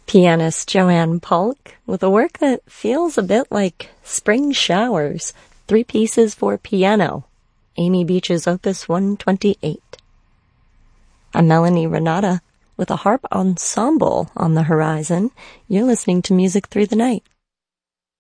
Pianist Joanne Polk with a work that feels a bit like spring showers, 3 pieces for piano, Amy Beach's Opus 128. I'm Melanie Renata with a harp ensemble on the horizon. You're listening to Music Through the Night.